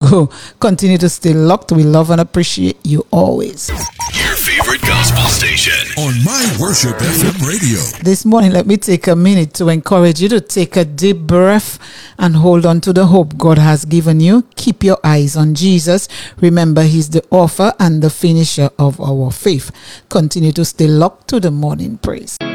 So continue to stay locked. We love and appreciate you always. Your favorite gospel station on My Worship FM radio. This morning, let me take a minute to encourage you to take a deep breath and hold on to the hope God has given you. Keep your eyes on Jesus. Remember, He's the author and the finisher of our faith. Continue to stay locked to the morning praise.